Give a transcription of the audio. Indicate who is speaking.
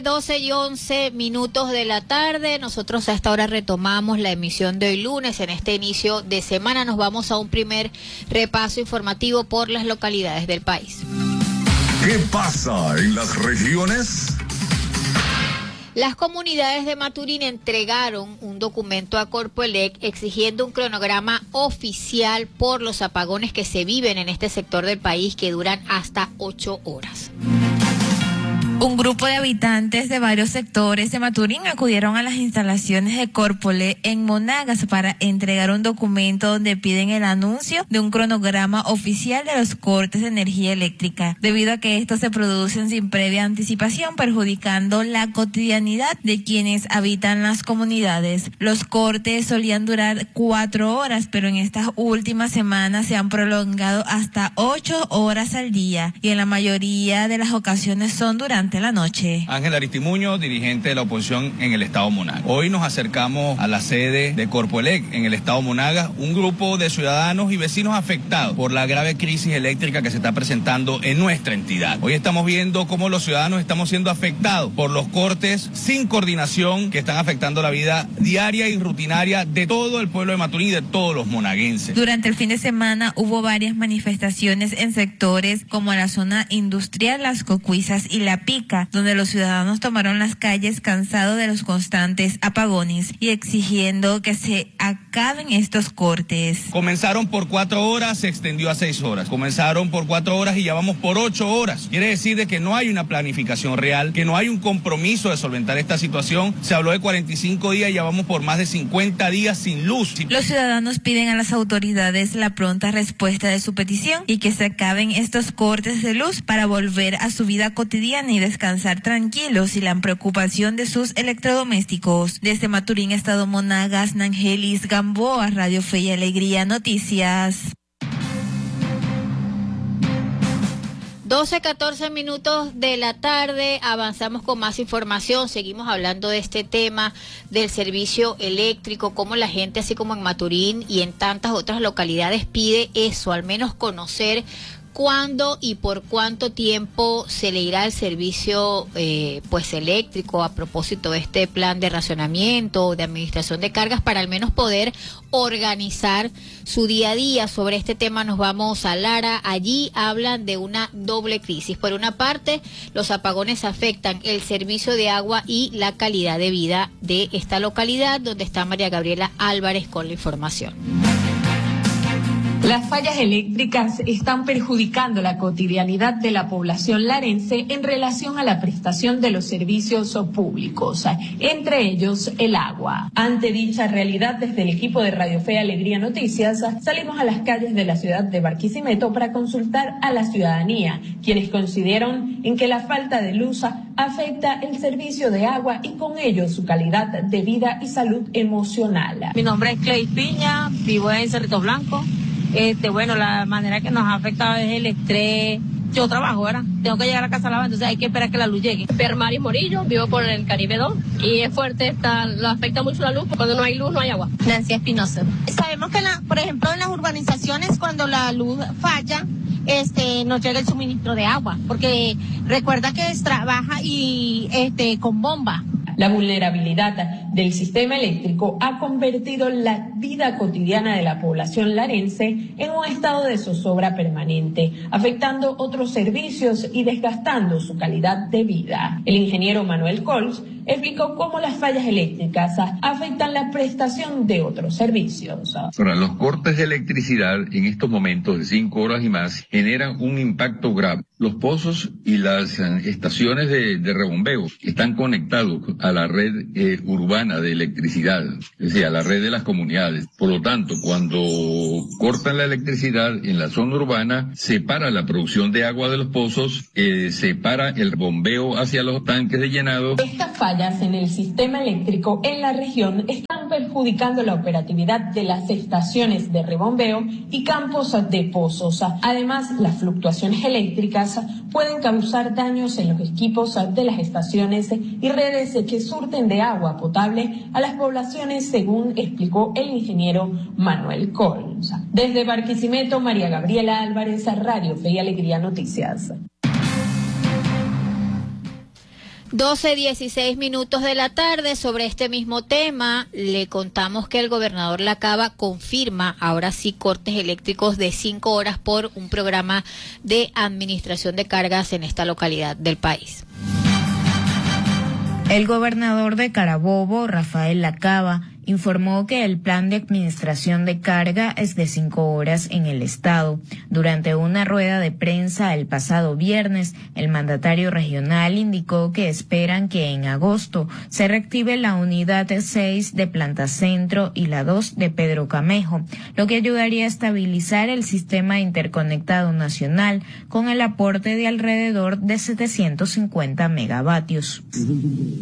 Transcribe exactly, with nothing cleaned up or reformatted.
Speaker 1: doce y once minutos de la tarde, nosotros a esta hora retomamos la emisión de hoy lunes. En este inicio de semana nos vamos a un primer repaso informativo por las localidades del país.
Speaker 2: ¿Qué pasa en las regiones?
Speaker 1: Las comunidades de Maturín entregaron un documento a Corpoelec exigiendo un cronograma oficial por los apagones que se viven en este sector del país que duran hasta ocho horas.
Speaker 3: Un grupo de habitantes de varios sectores de Maturín acudieron a las instalaciones de Corpoelec en Monagas para entregar un documento donde piden el anuncio de un cronograma oficial de los cortes de energía eléctrica, debido a que estos se producen sin previa anticipación, perjudicando la cotidianidad de quienes habitan las comunidades. Los cortes solían durar cuatro horas, pero en estas últimas semanas se han prolongado hasta ocho horas al día, y en la mayoría de las ocasiones son durante la noche.
Speaker 4: Ángel Aristimuño, dirigente de la oposición en el estado Monagas. Hoy nos acercamos a la sede de Corpoelec en el estado Monagas, un grupo de ciudadanos y vecinos afectados por la grave crisis eléctrica que se está presentando en nuestra entidad. Hoy estamos viendo cómo los ciudadanos estamos siendo afectados por los cortes sin coordinación que están afectando la vida diaria y rutinaria de todo el pueblo de Maturín y de todos los monaguenses.
Speaker 3: Durante el fin de semana hubo varias manifestaciones en sectores como la zona industrial, Las Cocuizas y La Pica, donde los ciudadanos tomaron las calles cansados de los constantes apagones y exigiendo que se acaben estos cortes.
Speaker 4: Comenzaron por cuatro horas, se extendió a seis horas. Comenzaron por cuatro horas y ya vamos por ocho horas. Quiere decir de que no hay una planificación real, que no hay un compromiso de solventar esta situación. Se habló de cuarenta y cinco días y ya vamos por más de cincuenta días sin luz.
Speaker 3: Los ciudadanos piden a las autoridades la pronta respuesta de su petición y que se acaben estos cortes de luz para volver a su vida cotidiana y descansar tranquilos y la preocupación de sus electrodomésticos. Desde Maturín, estado Monagas, Nangelis Gamboa, Radio Fe y Alegría Noticias.
Speaker 1: doce, catorce minutos de la tarde, avanzamos con más información, seguimos hablando de este tema del servicio eléctrico, cómo la gente, así como en Maturín y en tantas otras localidades, pide eso, al menos conocer cuándo y por cuánto tiempo se le irá el servicio eh, pues eléctrico a propósito de este plan de racionamiento o de administración de cargas para al menos poder organizar su día a día. Sobre este tema nos vamos a Lara. Allí hablan de una doble crisis. Por una parte, los apagones afectan el servicio de agua y la calidad de vida de esta localidad, donde está María Gabriela Álvarez con la información.
Speaker 5: Las fallas eléctricas están perjudicando la cotidianidad de la población larense en relación a la prestación de los servicios públicos, entre ellos el agua. Ante dicha realidad, desde el equipo de Radio Fe y Alegría Noticias, salimos a las calles de la ciudad de Barquisimeto para consultar a la ciudadanía, quienes coincidieron en que la falta de luz afecta el servicio de agua y con ello su calidad de vida y salud emocional.
Speaker 6: Mi nombre es Clay Piña, vivo en Cerrito Blanco. Este, bueno, la manera que nos ha afectado es el estrés. Yo trabajo, ¿verdad? Tengo que llegar a casa a lavar, entonces hay que esperar que la luz llegue.
Speaker 7: Permaris Morillo, vivo por el Caribe dos y es fuerte, está, lo afecta mucho la luz, porque cuando no hay luz no hay agua.
Speaker 8: Nancy Espinosa. Sabemos que, la, por ejemplo, en las urbanizaciones cuando la luz falla, este, nos llega el suministro de agua, porque recuerda que es, trabaja y este, con bomba.
Speaker 5: La vulnerabilidad del sistema eléctrico ha convertido la vida cotidiana de la población larense en un estado de zozobra permanente, afectando otros servicios y desgastando su calidad de vida. El ingeniero Manuel Cols explicó cómo las fallas eléctricas afectan la prestación de otros servicios.
Speaker 9: Ahora, los cortes de electricidad en estos momentos de cinco horas y más generan un impacto grave. Los pozos y las estaciones de, de rebombeo están conectados a la red eh, urbana de electricidad, es decir, a la red de las comunidades. Por lo tanto, cuando cortan la electricidad en la zona urbana, se para la producción de agua de los pozos, eh, se para el bombeo hacia los tanques de llenado.
Speaker 5: Estas fallas en el sistema eléctrico en la región están perjudicando la operatividad de las estaciones de rebombeo y campos de pozos. Además, las fluctuaciones eléctricas pueden causar daños en los equipos de las estaciones y redes que surten de agua potable a las poblaciones, según explicó el ingeniero Manuel Cols. Desde Barquisimeto, María Gabriela Álvarez, Radio Fe y Alegría Noticias.
Speaker 1: doce dieciséis minutos de la tarde. Sobre este mismo tema, le contamos que el gobernador Lacaba confirma ahora sí cortes eléctricos de cinco horas por un programa de administración de cargas en esta localidad del país.
Speaker 10: El gobernador de Carabobo, Rafael Lacaba, informó que el plan de administración de carga es de cinco horas en el estado. Durante una rueda de prensa el pasado viernes, el mandatario regional indicó que esperan que en agosto se reactive la unidad seis de Planta Centro y la dos de Pedro Camejo, lo que ayudaría a estabilizar el sistema interconectado nacional con el aporte de alrededor de setecientos cincuenta megavatios.